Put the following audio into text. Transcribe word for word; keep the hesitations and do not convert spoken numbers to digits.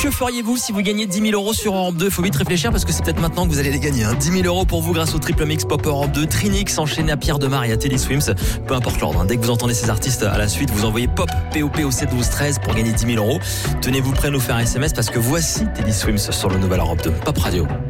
Que feriez-vous si vous gagnez dix mille euros sur Europe deux? Il faut vite réfléchir parce que c'est peut-être maintenant que vous allez les gagner. Hein. dix mille euros pour vous grâce au triple mix Pop Europe deux. Trinix enchaîné à Pierre Demar et à Teddy Swims. Peu importe l'ordre. Hein. Dès que vous entendez ces artistes à la suite, vous envoyez Pop P O P au sept douze treize pour gagner dix mille euros. Tenez-vous prêts à nous faire un S M S parce que voici Teddy Swims sur le nouvel Europe deux. Pop Radio.